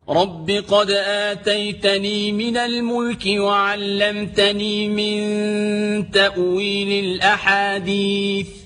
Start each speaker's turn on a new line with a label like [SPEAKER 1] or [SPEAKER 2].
[SPEAKER 1] رب قد آتيتني من الملك وعلمتني من تأويل الأحاديث